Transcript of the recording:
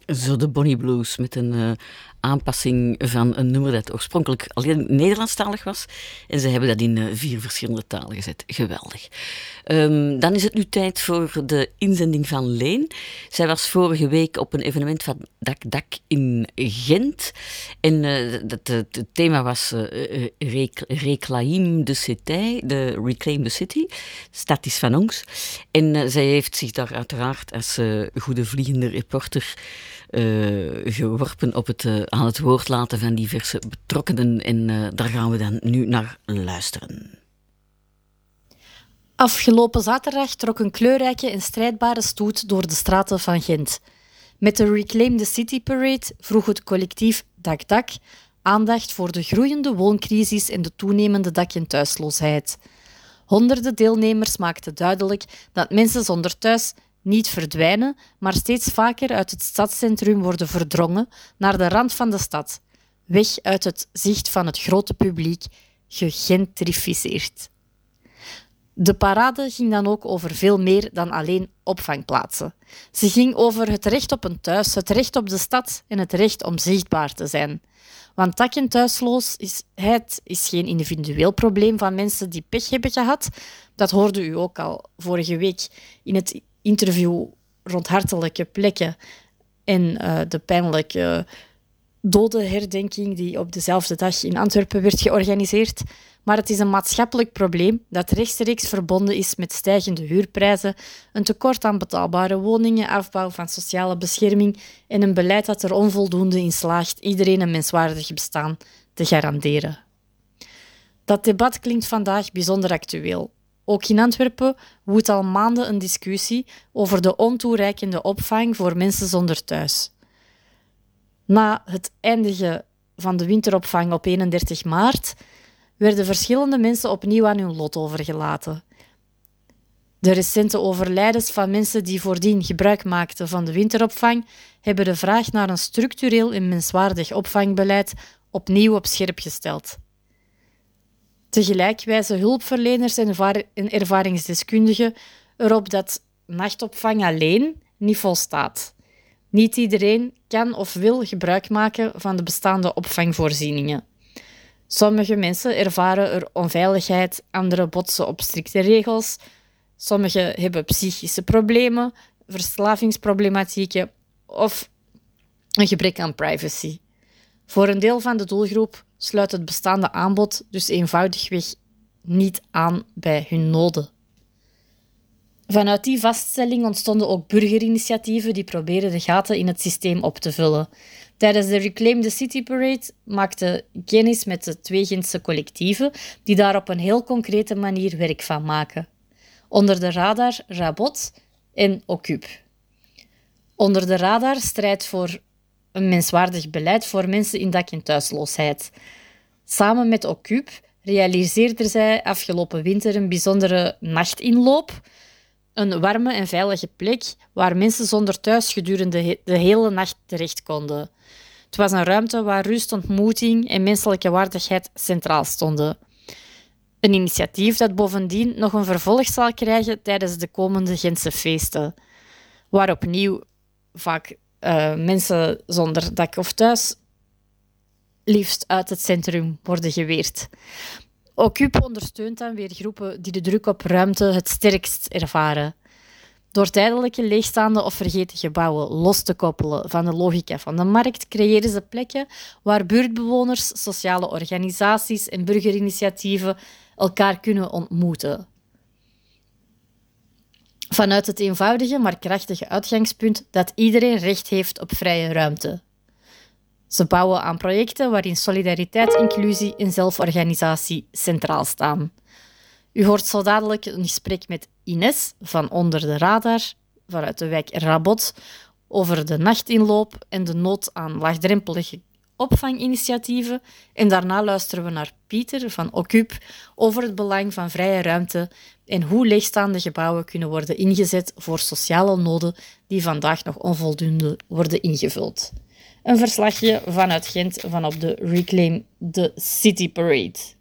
Zo de Bonnie Blues met een aanpassing van een nummer dat oorspronkelijk alleen Nederlandstalig was. En ze hebben dat in 4 verschillende talen gezet. Geweldig. Dan is het nu tijd voor de inzending van Leen. Zij was vorige week op een evenement van Dak in Gent. En het thema was Reclaim de City. Stad is van ons. En zij heeft zich daar uiteraard als goede vliegende reporter geworpen op aan het woord laten van diverse betrokkenen. En daar gaan we dan nu naar luisteren. Afgelopen zaterdag trok een kleurrijke en strijdbare stoet door de straten van Gent. Met de Reclaim the City Parade vroeg het collectief Dak aandacht voor de groeiende wooncrisis en de toenemende dak- en thuisloosheid. Honderden deelnemers maakten duidelijk dat mensen zonder thuis niet verdwijnen, maar steeds vaker uit het stadscentrum worden verdrongen naar de rand van de stad, weg uit het zicht van het grote publiek, gegentrificeerd. De parade ging dan ook over veel meer dan alleen opvangplaatsen. Ze ging over het recht op een thuis, het recht op de stad en het recht om zichtbaar te zijn. Want dak- en thuisloosheid is geen individueel probleem van mensen die pech hebben gehad. Dat hoorde u ook al vorige week in het interview rond hartelijke plekken en de pijnlijke dodenherdenking die op dezelfde dag in Antwerpen werd georganiseerd. Maar het is een maatschappelijk probleem dat rechtstreeks verbonden is met stijgende huurprijzen, een tekort aan betaalbare woningen, afbouw van sociale bescherming en een beleid dat er onvoldoende in slaagt iedereen een menswaardig bestaan te garanderen. Dat debat klinkt vandaag bijzonder actueel. Ook in Antwerpen woedt al maanden een discussie over de ontoereikende opvang voor mensen zonder thuis. Na het eindigen van de winteropvang op 31 maart werden verschillende mensen opnieuw aan hun lot overgelaten. De recente overlijdens van mensen die voordien gebruik maakten van de winteropvang hebben de vraag naar een structureel en menswaardig opvangbeleid opnieuw op scherp gesteld. Tegelijk wijzen hulpverleners en ervaringsdeskundigen erop dat nachtopvang alleen niet volstaat. Niet iedereen kan of wil gebruik maken van de bestaande opvangvoorzieningen. Sommige mensen ervaren er onveiligheid, anderen botsen op strikte regels. Sommigen hebben psychische problemen, verslavingsproblematieken of een gebrek aan privacy. Voor een deel van de doelgroep sluit het bestaande aanbod dus eenvoudigweg niet aan bij hun noden. Vanuit die vaststelling ontstonden ook burgerinitiatieven die probeerden de gaten in het systeem op te vullen. Tijdens de Reclaim the City Parade maakte kennis met de 2 Gentse collectieven die daar op een heel concrete manier werk van maken. Onder de radar Rabot en Ocup. Onder de radar strijdt voor een menswaardig beleid voor mensen in dak- en thuisloosheid. Samen met Ocup realiseerden zij afgelopen winter een bijzondere nachtinloop. Een warme en veilige plek waar mensen zonder thuis gedurende de hele nacht terecht konden. Het was een ruimte waar rust, ontmoeting en menselijke waardigheid centraal stonden. Een initiatief dat bovendien nog een vervolg zal krijgen tijdens de komende Gentse feesten, waar opnieuw vaak mensen zonder dak of thuis liefst uit het centrum worden geweerd. Ocup ondersteunt dan weer groepen die de druk op ruimte het sterkst ervaren. Door tijdelijke leegstaande of vergeten gebouwen los te koppelen van de logica van de markt, creëren ze plekken waar buurtbewoners, sociale organisaties en burgerinitiatieven elkaar kunnen ontmoeten. Vanuit het eenvoudige maar krachtige uitgangspunt dat iedereen recht heeft op vrije ruimte. Ze bouwen aan projecten waarin solidariteit, inclusie en zelforganisatie centraal staan. U hoort zo dadelijk een gesprek met Ines van Onder de Radar, vanuit de wijk Rabot, over de nachtinloop en de nood aan laagdrempelige opvanginitiatieven. En daarna luisteren we naar Pieter van Ocup over het belang van vrije ruimte en hoe leegstaande gebouwen kunnen worden ingezet voor sociale noden die vandaag nog onvoldoende worden ingevuld. Een verslagje vanuit Gent van op de Reclaim the City Parade.